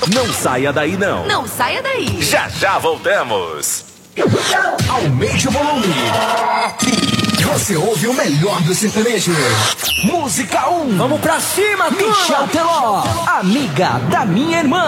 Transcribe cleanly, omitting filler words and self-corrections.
Não saia daí não. Não saia daí. Já já voltamos. Aumente o volume. Você ouve o melhor do sertanejo. Música 1. Vamos pra cima, turma. Michel Teló, amiga da minha irmã.